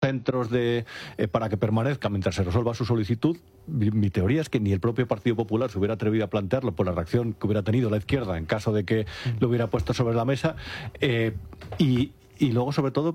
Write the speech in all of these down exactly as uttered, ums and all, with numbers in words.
centros de eh, para que permanezca mientras se resuelva su solicitud. Mi, mi teoría es que ni el propio Partido Popular se hubiera atrevido a plantearlo por la reacción que hubiera tenido la izquierda en caso de que lo hubiera puesto sobre la mesa. Eh, y Y luego, sobre todo,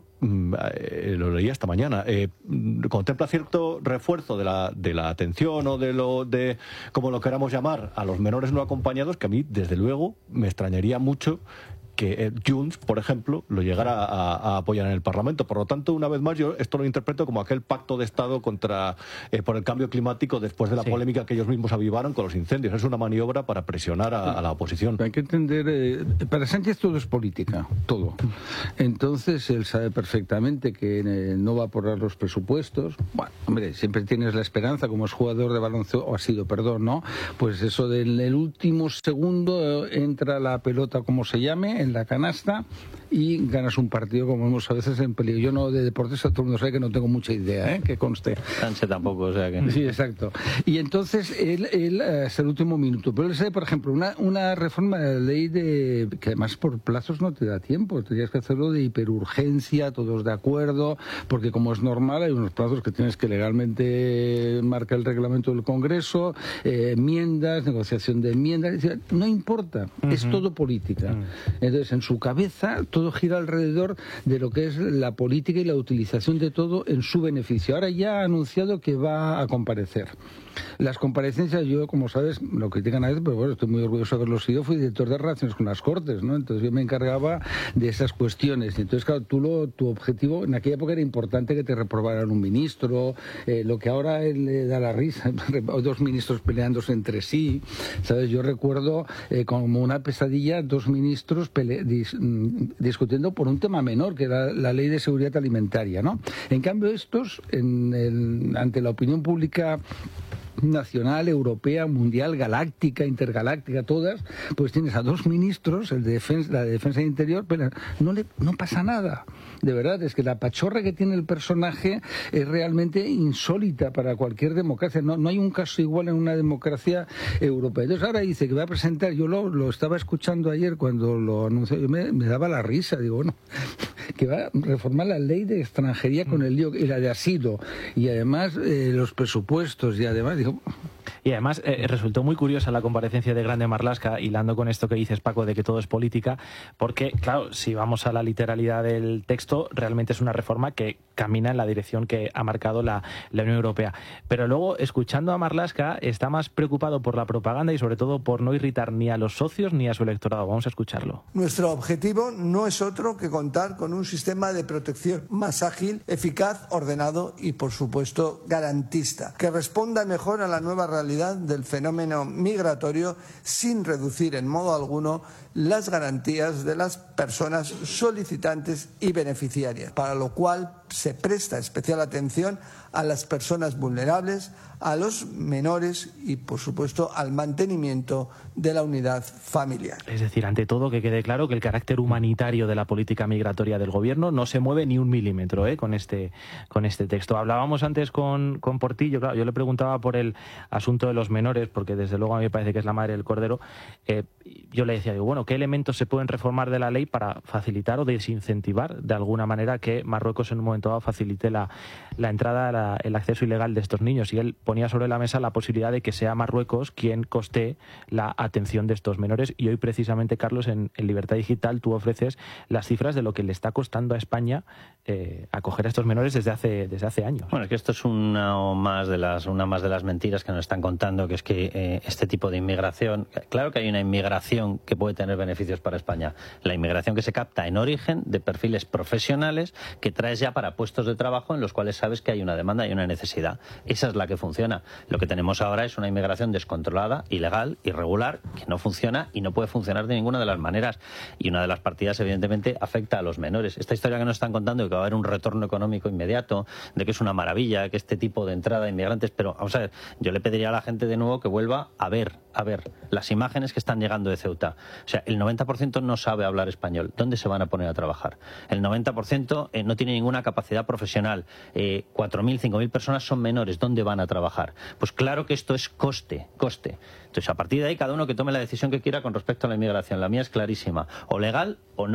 eh, lo leí esta mañana, eh, contempla cierto refuerzo de la, de la atención o de lo de, como lo queramos llamar, a los menores no acompañados, que a mí, desde luego, me extrañaría mucho que Junts, por ejemplo, lo llegara a, a apoyar en el Parlamento. Por lo tanto, una vez más, yo esto lo interpreto como aquel pacto de Estado contra eh, por el cambio climático después de la sí. polémica que ellos mismos avivaron con los incendios. Es una maniobra para presionar a, a la oposición. Hay que entender, eh, para Sánchez todo es política, todo. Entonces, él sabe perfectamente que eh, no va a aprobar los presupuestos. Bueno, hombre, siempre tienes la esperanza, como es jugador de baloncesto, o ha sido, perdón, ¿no? Pues eso del el último segundo eh, entra la pelota, como se llame, en la canasta y ganas un partido, como vemos a veces en peligro. Yo no de deportes, todo el mundo sabe que no tengo mucha idea, ¿eh? Que conste. Sánchez tampoco, o sea que... Sí, exacto. Y entonces él, él hasta el último minuto. Pero él sabe, por ejemplo, una, una reforma de la ley de... que además por plazos no te da tiempo. Tendrías que hacerlo de hiperurgencia, todos de acuerdo, porque como es normal hay unos plazos que tienes que legalmente marcar el reglamento del Congreso, eh, enmiendas, negociación de enmiendas. No importa, uh-huh. es todo política. Uh-huh. Entonces, en su cabeza todo gira alrededor de lo que es la política y la utilización de todo en su beneficio. Ahora ya ha anunciado que va a comparecer. Las comparecencias, yo, como sabes, lo critican a veces, pero bueno, estoy muy orgulloso de haberlo sido. Fui director de relaciones con las Cortes, ¿no? Entonces yo me encargaba de esas cuestiones. Entonces, claro, tú lo, tu objetivo, en aquella época era importante que te reprobaran un ministro, eh, lo que ahora él le da la risa, dos ministros peleándose entre sí, ¿sabes? Yo recuerdo eh, como una pesadilla, dos ministros pele dis discutiendo por un tema menor, que era la ley de seguridad alimentaria, ¿no? En cambio, estos, en el, ante la opinión pública nacional, europea, mundial, galáctica, intergaláctica, todas, pues tienes a dos ministros, el de defensa, la de Defensa e Interior, pero no, le, no pasa nada. De verdad, es que la pachorra que tiene el personaje es realmente insólita para cualquier democracia. No, no hay un caso igual en una democracia europea. Entonces ahora dice que va a presentar, yo lo, lo estaba escuchando ayer cuando lo anunció, yo me, me daba la risa, digo, bueno, que va a reformar la ley de extranjería con el lío, y la de asilo, y además eh, los presupuestos, y además, digo... Y además eh, resultó muy curiosa la comparecencia de Grande Marlaska, hilando con esto que dices, Paco, de que todo es política, porque, claro, si vamos a la literalidad del texto, realmente es una reforma que camina en la dirección que ha marcado la, la Unión Europea. Pero luego, escuchando a Marlaska, está más preocupado por la propaganda y sobre todo por no irritar ni a los socios ni a su electorado. Vamos a escucharlo. Nuestro objetivo no es otro que contar con un sistema de protección más ágil, eficaz, ordenado y, por supuesto, garantista, que responda mejor a la nueva realidad del fenómeno migratorio sin reducir en modo alguno las garantías de las personas solicitantes y beneficiarias, para lo cual se presta especial atención a las personas vulnerables, a los menores y, por supuesto, al mantenimiento de la unidad familiar. Es decir, ante todo, que quede claro que el carácter humanitario de la política migratoria del Gobierno no se mueve ni un milímetro ¿eh? con, este, con este texto. Hablábamos antes con, con Portillo, claro, yo le preguntaba por el asunto de los menores, porque desde luego a mí me parece que es la madre del cordero. Eh, yo le decía, digo, bueno, ¿qué elementos se pueden reformar de la ley para facilitar o desincentivar de alguna manera que Marruecos en un momento dado facilite la, la entrada, la, el acceso ilegal de estos niños? Y él ponía sobre la mesa la posibilidad de que sea Marruecos quien costee la atención de estos menores. Y hoy precisamente, Carlos, en, en Libertad Digital tú ofreces las cifras de lo que le está costando a España eh, acoger a estos menores desde hace, desde hace años. Bueno, es que esto es una más de las, una más de las mentiras que nos están contando, que es que eh, este tipo de inmigración, claro que hay una inmigración que puede tener beneficios para España, la inmigración que se capta en origen de perfiles profesionales que traes ya para puestos de trabajo en los cuales sabes que hay una demanda y una necesidad. Esa es la que funciona. Lo que tenemos ahora es una inmigración descontrolada, ilegal, irregular, que no funciona y no puede funcionar de ninguna de las maneras. Y una de las partidas, evidentemente, afecta a los menores. Esta historia que nos están contando de que va a haber un retorno económico inmediato, de que es una maravilla, que este tipo de entrada de inmigrantes, pero vamos a ver, yo le pediría a la gente de nuevo que vuelva a ver, a ver las imágenes que están llegando de Ceuta. O sea, el noventa por ciento no sabe hablar español. ¿Dónde se van a poner a trabajar? El noventa por ciento eh, no tiene ninguna capacidad profesional. Eh, cuatro mil, cinco mil personas son menores. ¿Dónde van a trabajar? Pues claro que esto es coste, coste. Entonces, a partir de ahí, cada uno que tome la decisión que quiera con respecto a la inmigración. La mía es clarísima. O legal o no.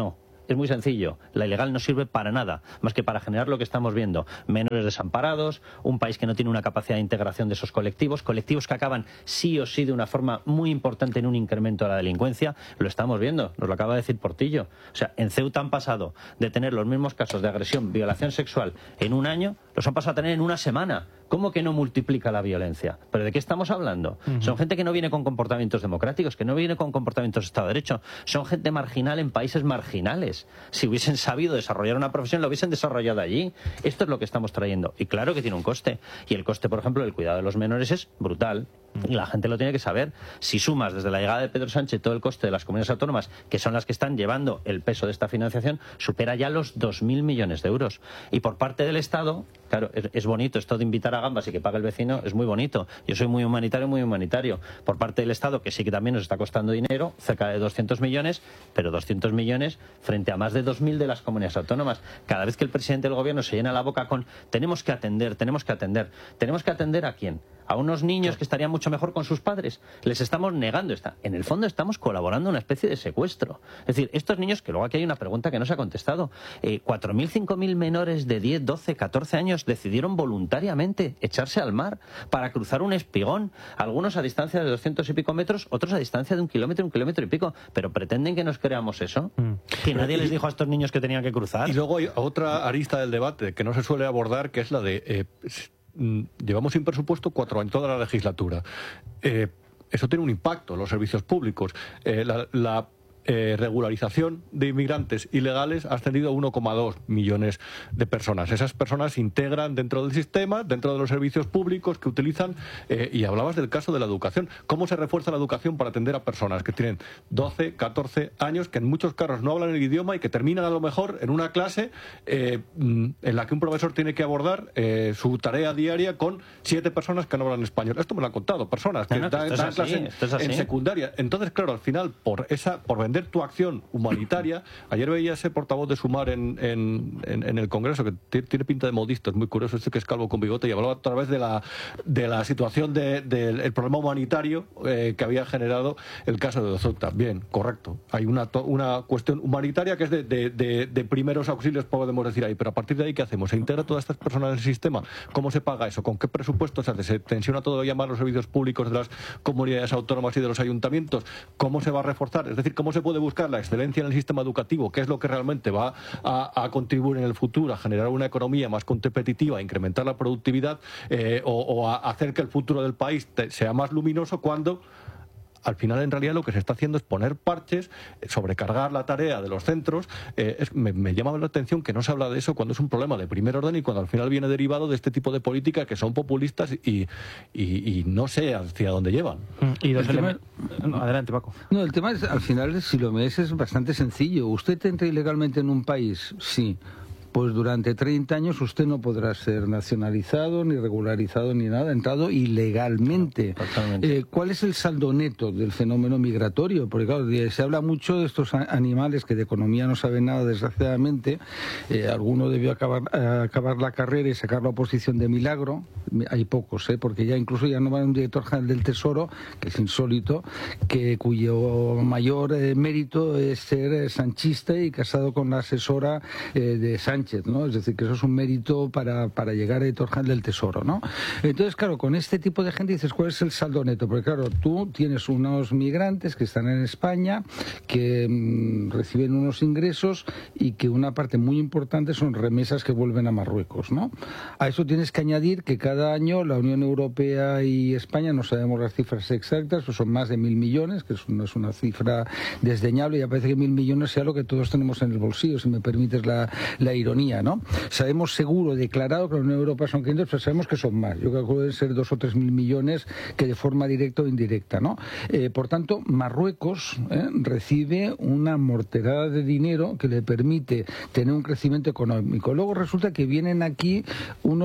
es muy sencillo. La ilegal no sirve para nada, más que para generar lo que estamos viendo. Menores desamparados, un país que no tiene una capacidad de integración de esos colectivos, colectivos que acaban sí o sí de una forma muy importante en un incremento de la delincuencia. Lo estamos viendo, nos lo acaba de decir Portillo. O sea, en Ceuta han pasado de tener los mismos casos de agresión, violación sexual en un año, los han pasado a tener en una semana. ¿Cómo que no multiplica la violencia? ¿Pero de qué estamos hablando? Uh-huh. Son gente que no viene con comportamientos democráticos, que no viene con comportamientos de Estado de Derecho. Son gente marginal en países marginales. Si hubiesen sabido desarrollar una profesión, lo hubiesen desarrollado allí. Esto es lo que estamos trayendo. Y claro que tiene un coste. Y el coste, por ejemplo, del cuidado de los menores es brutal. Y la gente lo tiene que saber. Si sumas desde la llegada de Pedro Sánchez todo el coste de las comunidades autónomas, que son las que están llevando el peso de esta financiación, supera ya los dos mil millones de euros. Y por parte del Estado, claro, es, es bonito esto de invitar a gambas y que pague el vecino, es muy bonito. Yo soy muy humanitario, muy humanitario. Por parte del Estado, que sí que también nos está costando dinero, cerca de doscientos millones, pero doscientos millones frente a más de dos mil de las comunidades autónomas. Cada vez que el presidente del gobierno se llena la boca con tenemos que atender, tenemos que atender, ¿tenemos que atender a quién? A unos niños que estarían mucho mejor con sus padres. Les estamos negando esta. En el fondo estamos colaborando en una especie de secuestro. Es decir, estos niños, que luego aquí hay una pregunta que no se ha contestado, eh, cuatro mil, cinco mil menores de diez, doce, catorce años decidieron voluntariamente echarse al mar para cruzar un espigón, algunos a distancia de doscientos y pico metros, otros a distancia de un kilómetro, un kilómetro y pico. Pero pretenden que nos creamos eso. Mm. Que nadie les dijo a estos niños que tenían que cruzar. Y luego hay otra arista del debate que no se suele abordar, que es la de... Eh, llevamos sin presupuesto cuatro años, toda la legislatura. Eh, eso tiene un impacto en los servicios públicos. Eh, la, la eh, regularización de inmigrantes ilegales ha ascendido a uno coma dos millones de personas. Esas personas se integran dentro del sistema, dentro de los servicios públicos que utilizan, eh, y hablabas del caso de la educación. ¿Cómo se refuerza la educación para atender a personas que tienen doce, catorce años, que en muchos casos no hablan el idioma y que terminan a lo mejor en una clase eh, en la que un profesor tiene que abordar eh, su tarea diaria con siete personas que no hablan español? Esto me lo han contado personas que no, no, dan, dan clases en, en secundaria. Entonces, claro, al final, por esa por vender tu acción humanitaria, ayer veía ese portavoz de Sumar en, en, en, en el Congreso, que tiene pinta de modista, es muy curioso, este que es calvo con bigote, y hablaba otra vez de la, de la situación del de, de, problema humanitario eh, que había generado el caso de Ceuta. Bien, correcto. Hay una, una cuestión humanitaria que es de, de, de, de primeros auxilios, podemos decir ahí, pero a partir de ahí, ¿qué hacemos? ¿Se integra todas estas personas en el sistema? ¿Cómo se paga eso? ¿Con qué presupuesto se hace? ¿Se tensiona todavía más los servicios públicos de las comunidades autónomas y de los ayuntamientos? ¿Cómo se va a reforzar? Es decir, ¿cómo se puede buscar la excelencia en el sistema educativo, que es lo que realmente va a, a contribuir en el futuro a generar una economía más competitiva, a incrementar la productividad eh, o, o a hacer que el futuro del país te, sea más luminoso, cuando al final en realidad lo que se está haciendo es poner parches, sobrecargar la tarea de los centros? Eh, es, me, me llama la atención que no se habla de eso cuando es un problema de primer orden y cuando al final viene derivado de este tipo de políticas que son populistas y, y, y no sé hacia dónde llevan. Y el tema... no, adelante, Paco. No, el tema es, al final, si lo ves, es bastante sencillo. ¿Usted entra ilegalmente en un país? Sí. Pues durante treinta años usted no podrá ser nacionalizado, ni regularizado, ni nada, entrado ilegalmente. Eh, ¿Cuál es el saldo neto del fenómeno migratorio? Porque claro, se habla mucho de estos animales que de economía no saben nada, desgraciadamente. Eh, alguno debió acabar, eh, acabar la carrera y sacar la oposición de milagro. Hay pocos, ¿eh? Porque ya incluso ya no va un director general del Tesoro, que es insólito, que cuyo mayor eh, mérito es ser eh, sanchista y casado con la asesora eh, de Sánchez. ¿no? Es decir, que eso es un mérito para, para llegar a editor general del Tesoro, ¿no? Entonces, claro, con este tipo de gente dices, ¿cuál es el saldo neto? Porque, claro, tú tienes unos migrantes que están en España, que mmm, reciben unos ingresos y que una parte muy importante son remesas que vuelven a Marruecos, ¿no? A eso tienes que añadir que cada año la Unión Europea y España, no sabemos las cifras exactas, pues son más de mil millones, que no es una cifra desdeñable, y parece que mil millones sea lo que todos tenemos en el bolsillo, si me permites la, la ironía. ¿No? Sabemos seguro, declarado, que la Unión Europea son quinientos, pero sabemos que son más. Yo creo que pueden ser dos o tres mil millones que de forma directa o indirecta, ¿no? Eh, por tanto, Marruecos eh, recibe una morterada de dinero que le permite tener un crecimiento económico. Luego resulta que vienen aquí unos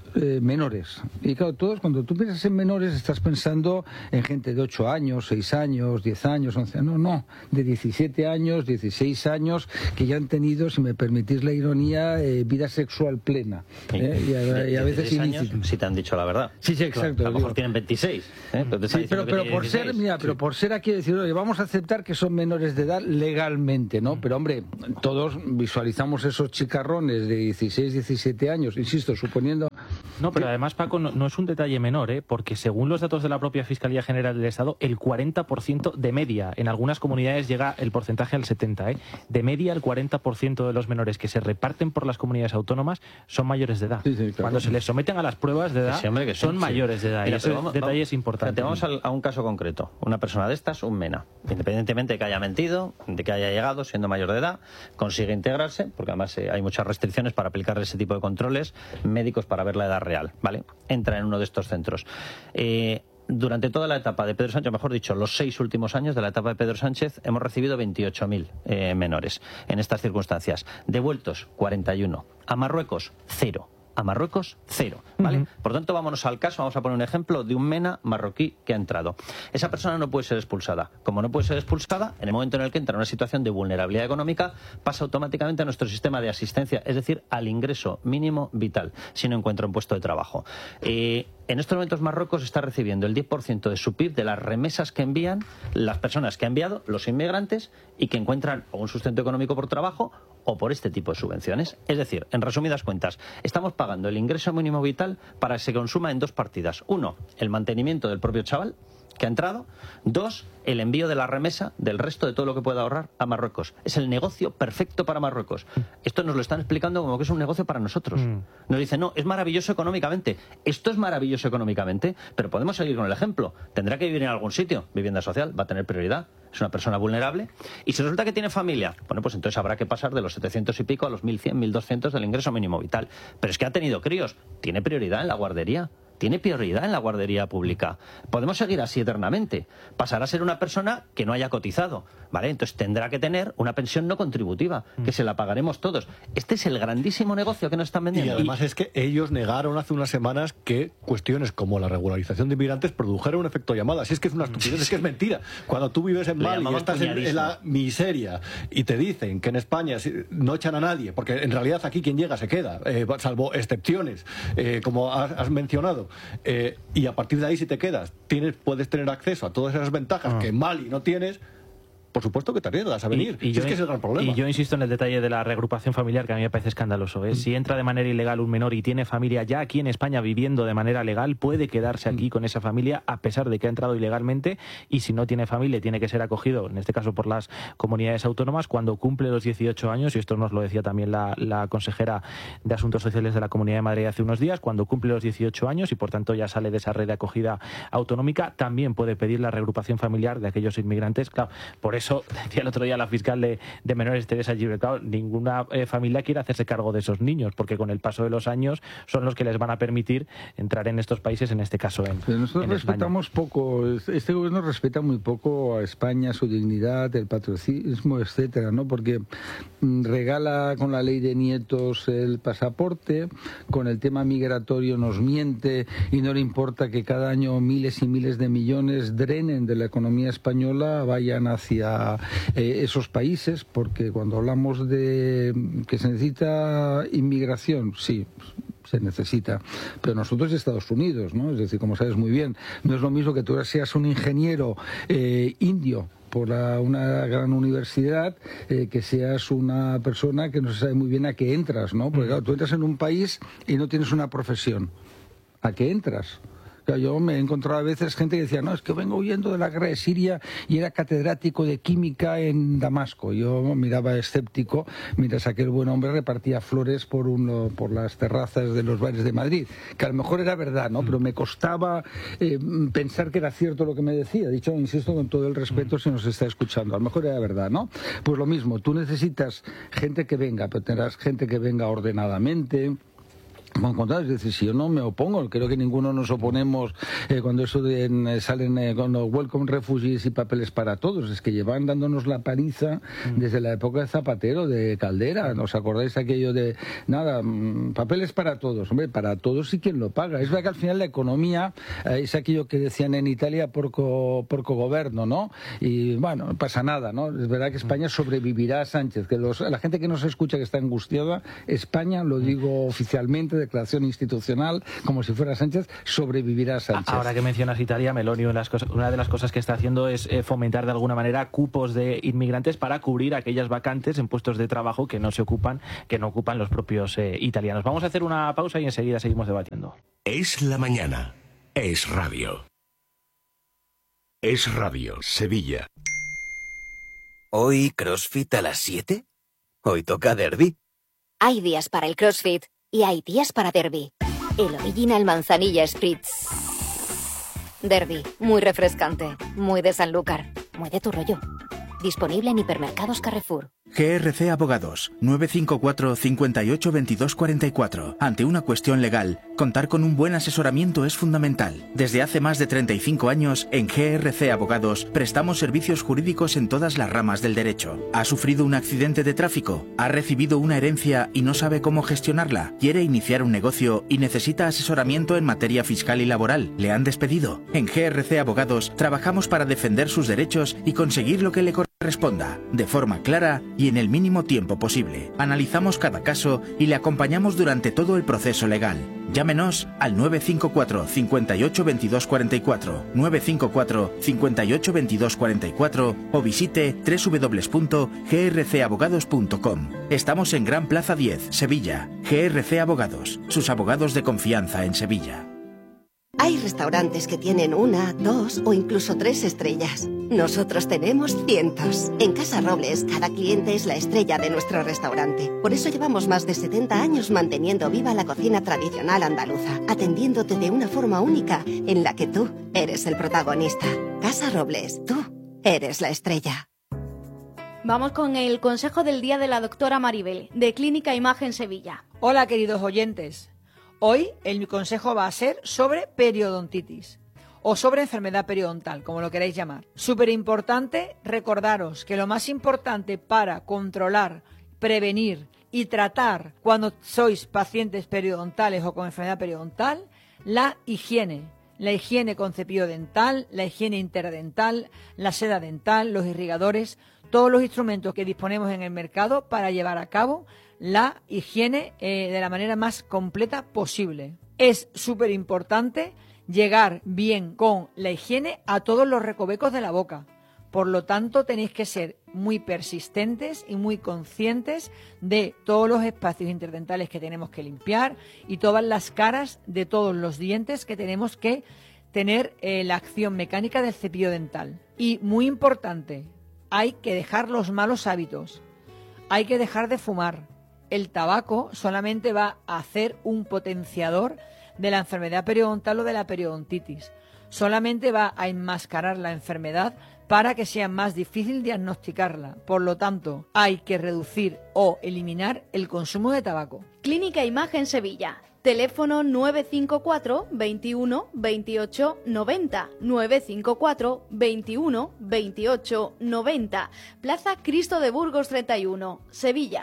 eh, menores. Y claro, todos, cuando tú piensas en menores, estás pensando en gente de ocho años, seis años, diez años, once años. No, no, de diecisiete años, dieciséis años, que ya han tenido, si me permitís la ironía, eh, vida sexual plena. ¿eh? Y, a, y a veces años, si te han dicho la verdad. Sí, sí, exacto. A lo mejor tienen veintiséis. ¿eh? Pero, sí, pero, pero por ser, mira, sí. pero por ser aquí decir, oye, vamos a aceptar que son menores de edad legalmente, ¿no? Pero hombre, todos visualizamos esos chicarrones de dieciséis, diecisiete años, insisto, suponiendo... No, pero además, Paco, no, no es un detalle menor, ¿eh? Porque según los datos de la propia Fiscalía General del Estado, el cuarenta por ciento de media, en algunas comunidades llega el porcentaje al setenta por ciento, ¿eh? De media, el cuarenta por ciento de los menores que se reparten por las comunidades autónomas son mayores de edad. Sí, sí, claro. Cuando se les someten a las pruebas de edad, sí, hombre, que son sí, mayores de edad. Mira, y ese vamos, detalle vamos, es importante. Vamos a un caso concreto. Una persona de estas, un MENA, independientemente de que haya mentido, de que haya llegado siendo mayor de edad, consigue integrarse, porque además eh, hay muchas restricciones para aplicar ese tipo de controles médicos para ver la edad real, ¿vale? Entra en uno de estos centros. Eh, durante toda la etapa de Pedro Sánchez, mejor dicho, los seis últimos años de la etapa de Pedro Sánchez, hemos recibido veintiocho mil eh, menores en estas circunstancias. Devueltos, cuarenta y uno. A Marruecos, cero. A Marruecos, cero, ¿vale? Uh-huh. Por tanto, vámonos al caso, vamos a poner un ejemplo de un MENA marroquí que ha entrado. Esa persona no puede ser expulsada. Como no puede ser expulsada, en el momento en el que entra en una situación de vulnerabilidad económica, pasa automáticamente a nuestro sistema de asistencia, es decir, al ingreso mínimo vital, si no encuentra un puesto de trabajo. Eh, en estos momentos Marruecos está recibiendo el diez por ciento de su P I B de las remesas que envían las personas que han enviado, los inmigrantes, y que encuentran o un sustento económico por trabajo o por este tipo de subvenciones. Es decir, en resumidas cuentas, estamos pagando el ingreso mínimo vital para que se consuma en dos partidas. Uno, el mantenimiento del propio chaval que ha entrado. Dos, el envío de la remesa del resto de todo lo que pueda ahorrar a Marruecos. Es el negocio perfecto para Marruecos. Esto nos lo están explicando como que es un negocio para nosotros. Nos dicen, no, es maravilloso económicamente. Esto es maravilloso económicamente, pero podemos seguir con el ejemplo. Tendrá que vivir en algún sitio. Vivienda social va a tener prioridad. Es una persona vulnerable. Y si resulta que tiene familia, bueno, pues entonces habrá que pasar de los setecientos y pico a los mil cien, mil doscientos del ingreso mínimo vital. Pero es que ha tenido críos. Tiene prioridad en la guardería. Tiene prioridad en la guardería pública. Podemos seguir así eternamente. Pasará a ser una persona que no haya cotizado, ¿vale? Entonces tendrá que tener una pensión no contributiva, que se la pagaremos todos. Este es el grandísimo negocio que nos están vendiendo. Y además y... es que ellos negaron hace unas semanas que cuestiones como la regularización de inmigrantes produjeran un efecto llamada. Si es que es una estupidez, es que es mentira. Cuando tú vives en Mali y estás en, en la miseria y te dicen que en España no echan a nadie, porque en realidad aquí quien llega se queda, eh, salvo excepciones, eh, como has, has mencionado. Eh, y a partir de ahí, si te quedas, tienes, puedes tener acceso a todas esas ventajas ah. que en Mali no tienes. Por supuesto que te arriesgas a venir. Y, y si yo, es que es el gran problema. Y yo insisto en el detalle de la reagrupación familiar, que a mí me parece escandaloso. ¿eh? Mm. Si entra de manera ilegal un menor y tiene familia ya aquí en España viviendo de manera legal, puede quedarse aquí mm. con esa familia a pesar de que ha entrado ilegalmente, y si no tiene familia tiene que ser acogido, en este caso por las comunidades autónomas, cuando cumple los dieciocho años, y esto nos lo decía también la, la consejera de Asuntos Sociales de la Comunidad de Madrid hace unos días, cuando cumple los dieciocho años y por tanto ya sale de esa red de acogida autonómica, también puede pedir la reagrupación familiar de aquellos inmigrantes. Claro, por eso decía el otro día la fiscal de, de menores, Teresa Gibert, claro, ninguna eh, familia quiere hacerse cargo de esos niños, porque con el paso de los años son los que les van a permitir entrar en estos países, en este caso en Pero nosotros en respetamos España. poco, este gobierno respeta muy poco a España, su dignidad, el patriotismo, etcétera, ¿no? Porque mm, regala con la ley de nietos el pasaporte, con el tema migratorio nos miente y no le importa que cada año miles y miles de millones drenen de la economía española, vayan hacia Eh, esos países, porque cuando hablamos de que se necesita inmigración, sí, se necesita, pero nosotros Estados Unidos, ¿no? Es decir, como sabes muy bien, no es lo mismo que tú seas un ingeniero eh, indio por la, una gran universidad, eh, que seas una persona que no se sabe muy bien a qué entras, ¿no? Porque claro, tú entras en un país y no tienes una profesión. ¿A qué entras? Yo me he encontrado a veces gente que decía, no, es que vengo huyendo de la guerra de Siria y era catedrático de química en Damasco. Yo miraba escéptico mientras aquel buen hombre repartía flores por, uno, por las terrazas de los bares de Madrid, que a lo mejor era verdad, ¿no? Pero me costaba eh, pensar que era cierto lo que me decía. Dicho, insisto, con todo el respeto, si nos está escuchando, a lo mejor era verdad, ¿no? Pues lo mismo, tú necesitas gente que venga, pero tendrás gente que venga ordenadamente, Es decir, si yo no me opongo, creo que ninguno nos oponemos eh, cuando eso de, en, salen eh, con los Welcome Refugees y papeles para todos, es que llevan dándonos la paliza mm. desde la época de Zapatero, de Caldera. ¿Os acordáis aquello de, nada, mmm, papeles para todos? Hombre, para todos y quien lo paga. Es verdad que al final la economía eh, es aquello que decían en Italia, porco, porco gobierno, ¿no? Y bueno, no pasa nada, ¿no? Es verdad que España sobrevivirá a Sánchez, que los, la gente que nos escucha que está angustiada, España, lo digo oficialmente, declaración institucional, como si fuera Sánchez, sobrevivirá a Sánchez. Ahora que mencionas Italia, Meloni, una de las cosas, una de las cosas que está haciendo es eh, fomentar de alguna manera cupos de inmigrantes para cubrir aquellas vacantes en puestos de trabajo que no se ocupan, que no ocupan los propios eh, italianos. Vamos a hacer una pausa y enseguida seguimos debatiendo. Es la mañana. Es radio. Es radio, Sevilla. ¿Hoy CrossFit a las siete? ¿Hoy toca derbi? Hay días para el CrossFit y hay días para derbi. El Original Manzanilla Spritz. Derbi, muy refrescante, muy de Sanlúcar, muy de tu rollo. Disponible en hipermercados Carrefour. G R C Abogados, nueve cinco cuatro, cinco ocho, veintidós cuarenta y cuatro. Ante una cuestión legal, contar con un buen asesoramiento es fundamental. Desde hace más de treinta y cinco años, en G R C Abogados, prestamos servicios jurídicos en todas las ramas del derecho. ¿Ha sufrido un accidente de tráfico? ¿Ha recibido una herencia y no sabe cómo gestionarla? ¿Quiere iniciar un negocio y necesita asesoramiento en materia fiscal y laboral? ¿Le han despedido? En G R C Abogados, trabajamos para defender sus derechos y conseguir lo que le corresponda, de forma clara y en el mínimo tiempo posible. Analizamos cada caso y le acompañamos durante todo el proceso legal. Llámenos al nueve cinco cuatro, cinco ocho, veintidós cuarenta y cuatro, nueve cinco cuatro, cinco ocho, veintidós cuarenta y cuatro o visite doble u doble u doble u punto g r c abogados punto com. Estamos en Gran Plaza diez, Sevilla. G R C Abogados, sus abogados de confianza en Sevilla. Hay restaurantes que tienen una, dos o incluso tres estrellas. Nosotros tenemos cientos. En Casa Robles, cada cliente es la estrella de nuestro restaurante. Por eso llevamos más de setenta años manteniendo viva la cocina tradicional andaluza, atendiéndote de una forma única en la que tú eres el protagonista. Casa Robles, tú eres la estrella. Vamos con el consejo del día de la doctora Maribel, de Clínica Imagen Sevilla. Hola, queridos oyentes. Hoy el mi consejo va a ser sobre periodontitis o sobre enfermedad periodontal, como lo queráis llamar. Súper importante recordaros que lo más importante para controlar, prevenir y tratar cuando sois pacientes periodontales o con enfermedad periodontal, la higiene. La higiene con cepillo dental, la higiene interdental, la seda dental, los irrigadores, todos los instrumentos que disponemos en el mercado para llevar a cabo la higiene eh, de la manera más completa posible. Es súper importante llegar bien con la higiene a todos los recovecos de la boca. Por lo tanto, tenéis que ser muy persistentes y muy conscientes de todos los espacios interdentales que tenemos que limpiar y todas las caras de todos los dientes que tenemos que tener eh, la acción mecánica del cepillo dental. Y muy importante, hay que dejar los malos hábitos. Hay que dejar de fumar. El tabaco solamente va a hacer un potenciador de la enfermedad periodontal o de la periodontitis. Solamente va a enmascarar la enfermedad para que sea más difícil diagnosticarla. Por lo tanto, hay que reducir o eliminar el consumo de tabaco. Clínica Imagen Sevilla. Teléfono nueve cinco cuatro, veintiuno, veintiocho, noventa. nueve cinco cuatro, veintiuno, veintiocho, noventa. Plaza Cristo de Burgos treinta y uno, Sevilla.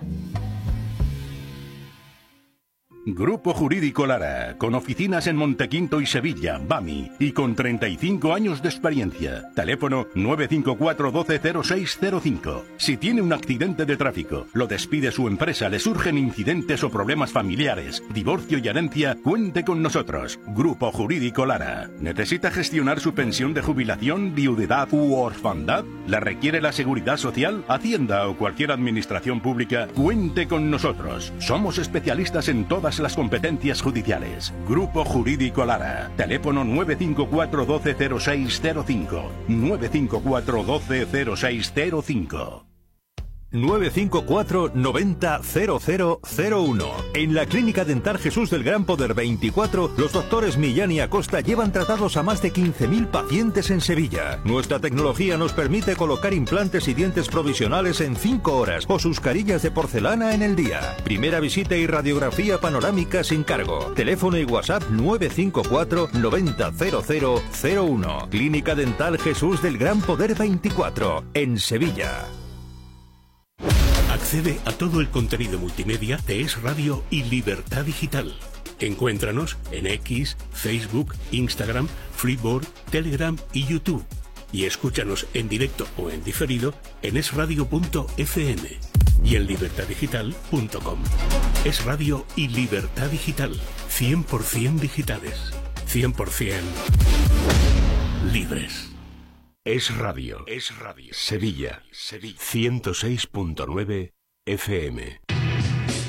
Grupo Jurídico Lara, con oficinas en Montequinto y Sevilla, Bami, y con treinta y cinco años de experiencia. Teléfono nueve cinco cuatro, doce, cero seis cero cinco. Si tiene un accidente de tráfico, lo despide su empresa, le surgen incidentes o problemas familiares, divorcio y herencia, cuente con nosotros. Grupo Jurídico Lara. ¿Necesita gestionar su pensión de jubilación, viudedad u orfandad? ¿La requiere la Seguridad Social, Hacienda o cualquier administración pública? Cuente con nosotros. Somos especialistas en todas las competencias judiciales. Grupo Jurídico Lara. Teléfono nueve cinco cuatro, doce, cero seis cero cinco. nueve cinco cuatro, doce, cero seis cero cinco. nueve cinco cuatro noventa cero cero cero uno. En la Clínica Dental Jesús del Gran Poder veinticuatro, los doctores Millán y Acosta llevan tratados a más de quince mil pacientes en Sevilla. Nuestra tecnología nos permite colocar implantes y dientes provisionales en cinco horas o sus carillas de porcelana en el día. Primera visita y radiografía panorámica sin cargo. Teléfono y WhatsApp nueve cinco cuatro noventa cero cero cero uno. Clínica Dental Jesús del Gran Poder veinticuatro, en Sevilla. Accede a todo el contenido multimedia de Es Radio y Libertad Digital. Encuéntranos en X, Facebook, Instagram, Flipboard, Telegram y YouTube. Y escúchanos en directo o en diferido en es radio punto efe eme y en libertad digital punto com. Es Radio y Libertad Digital. cien por ciento digitales. cien por ciento libres. Es Radio. Es Radio. Sevilla. Sevilla. ciento seis punto nueve F M.